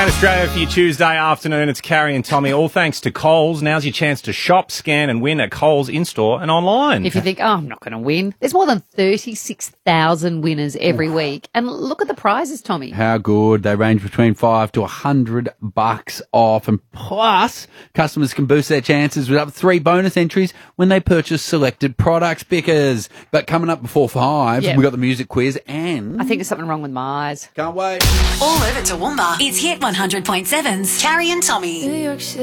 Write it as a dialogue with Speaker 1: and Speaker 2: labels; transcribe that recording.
Speaker 1: Scan Australia for your Tuesday afternoon. It's Carrie and Tommy, all thanks to Coles. Now's your chance to shop, scan and win at Coles in-store and online.
Speaker 2: If you think, I'm not going to win, there's more than 36,000 winners every week. And look at the prizes, Tommy.
Speaker 3: How good. They range between $5 to $100 off. And plus, customers can boost their chances with up to 3 bonus entries when they purchase selected products, Bickers. But coming up before 5,
Speaker 2: Yeah.
Speaker 3: we've got the music quiz and...
Speaker 2: I think there's something wrong with my eyes.
Speaker 3: Can't wait.
Speaker 4: All over Toowoomba. It's Hit 100.7's Carrie and Tommy.
Speaker 5: New York City.